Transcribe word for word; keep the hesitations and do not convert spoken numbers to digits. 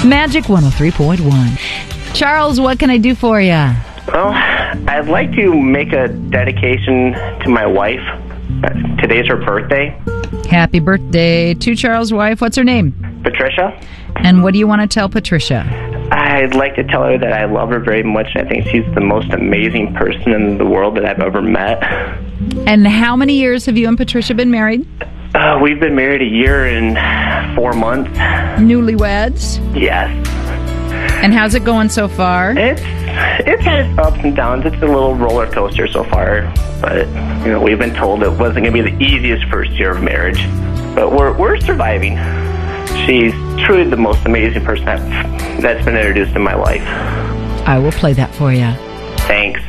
Magic one oh three point one. Charles, what can I do for you? Well, I'd like to make a dedication to my wife. Today's her birthday. Happy birthday to Charles' wife. What's her name? Patricia. And what do you want to tell Patricia? I'd like to tell her that I love her very much. I think she's the most amazing person in the world that I've ever met. And how many years have you and Patricia been married? Uh, we've been married a year and four months. Newlyweds? Yes. And how's it going so far? It's it's had its ups and downs. It's a little roller coaster so far. But, you know, we've been told it wasn't going to be the easiest first year of marriage. But we're we're surviving. She's truly the most amazing person that, that's been introduced in my life. I will play that for you. Thanks.